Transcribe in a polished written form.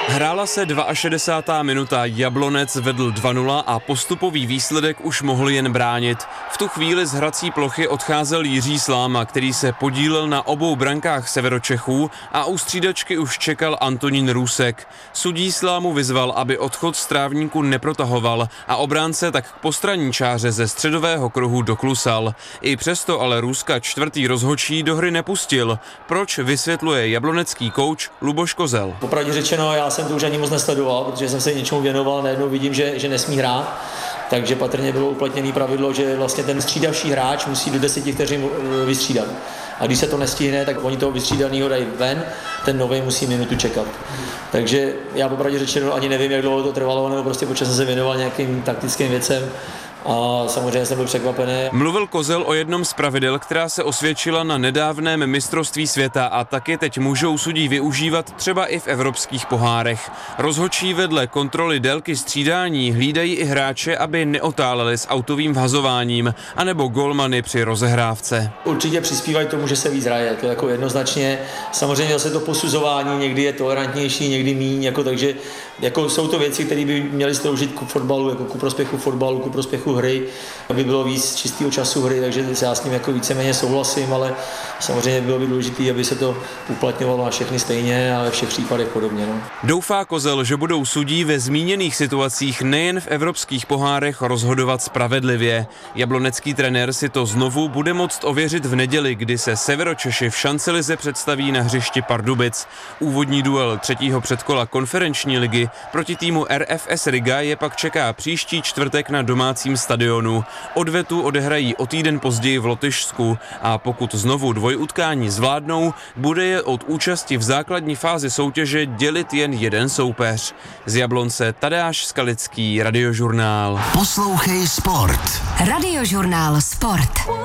Hrála se 62. minuta, Jablonec vedl 2-0 a postupový výsledek už mohl jen bránit. V tu chvíli z hrací plochy odcházel Jiří Sláma, který se podílel na obou brankách Severočechů, a u střídačky už čekal Antonín Růsek. Sudí Slámu vyzval, aby odchod z trávníku neprotahoval, a obránce tak k postranní čáře ze středového kruhu doklusal. I přesto ale Růska čtvrtý rozhodčí do hry nepustil. Proč, vysvětluje jablonecký kouč Luboš Kozel. Popravdě řečeno, já jsem to už ani moc nesledoval, protože jsem se něčemu věnoval, najednou vidím, že nesmí hrát. Takže patrně bylo uplatněné pravidlo, že vlastně ten střídavší hráč musí do 10 vteřin vystřídat. A když se to nestihne, tak oni toho vystřídaného dají ven, ten nový musí minutu čekat. Takže já popravdě řečeno ani nevím, jak dlouho to trvalo, nebo prostě počas jsem se věnoval nějakým taktickým věcem. A samozřejmě jsem byl překvapený. Mluvil Kozel o jednom z pravidel, která se osvědčila na nedávném mistrovství světa a taky teď můžou sudí využívat třeba i v evropských pohárech. Rozhodčí vedle kontroly délky střídání hlídají i hráče, aby neotáleli s autovým vhazováním, anebo golmany při rozehrávce. Určitě přispívají tomu, že se víc hraje, to jako jednoznačně. Samozřejmě zase to posuzování někdy je tolerantnější, někdy míň, takže jsou to věci, které by měly sloužit ku fotbalu, jako ku prospěchu fotbalu, ku prospěchu hry, aby bylo víc čistého času hry, takže já s tím víceméně souhlasím, ale samozřejmě bylo by důležité, aby se to uplatňovalo na všechny stejně a ve všech případech podobně. Doufá Kozel, že budou sudí ve zmíněných situacích nejen v evropských pohárech rozhodovat spravedlivě. Jablonecký trenér si to znovu bude moct ověřit v neděli, kdy se Severočeši v šancelize představí na hřišti Pardubic. Úvodní duel třetího předkola konferenční ligy proti týmu RFS Riga je pak čeká příští čtvrtek na domácím stadionu. Odvetu odehrají o týden později v Lotyšsku a pokud znovu dvojutkání zvládnou, bude je od účasti v základní fázi soutěže dělit jen jeden soupeř. Z Jablonce Tadeáš Skalický, Radiožurnál. Poslouchej sport. Radiožurnál Sport.